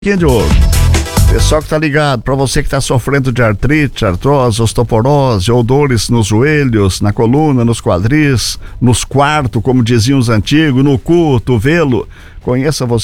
De ouro. Pessoal que tá ligado, para você que tá sofrendo de artrite, artrose, osteoporose ou dores nos joelhos, na coluna, nos quadris, nos quartos, como diziam os antigos, no cu, cotovelo, conheça você